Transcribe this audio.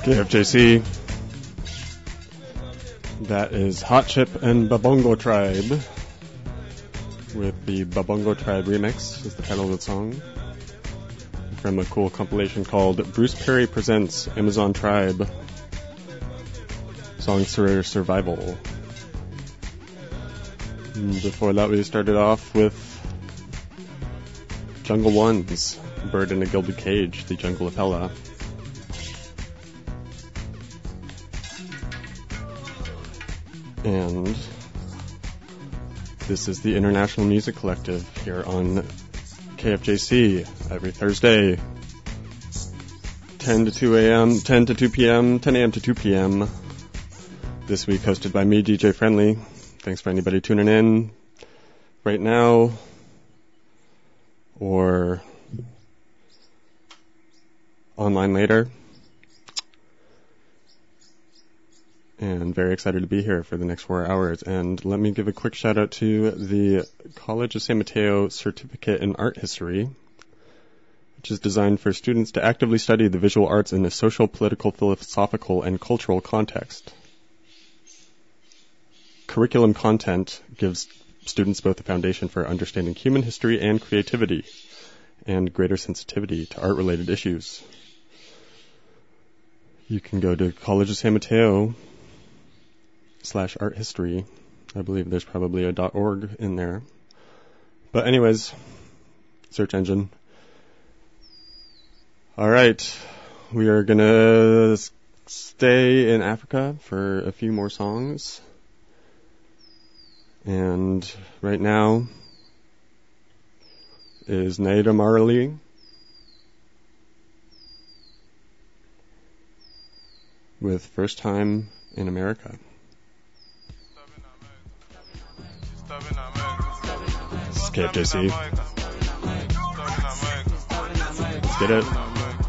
KFJC. That is Hot Chip and Babongo Tribe with the Babongo Tribe remix is the title of the song from a cool compilation called Bruce Perry Presents Amazon Tribe Songs for Survival. And before that we started off with Jungle Ones, Bird in a Gilded Cage, the Jungle Appella. And this is the International Music Collective here on KFJC every Thursday, 10 to 2 a.m., 10 to 2 p.m., 10 a.m. to 2 p.m. This week hosted by me, DJ Friendly. Thanks for anybody tuning in right now or online later. And very excited to be here for the next 4 hours. And let me give a quick shout out to the College of San Mateo Certificate in Art History, which is designed for students to actively study the visual arts in a social, political, philosophical, and cultural context. Curriculum content gives students both a foundation for understanding human history and creativity, and greater sensitivity to art-related issues. You can go to College of San Mateo /art history. I believe there's probably a .org in there. But anyways, search engine. Alright, we are gonna stay in Africa for a few more songs. And right now is Naida Marley with First Time in America. This is KFJC. Let's get it.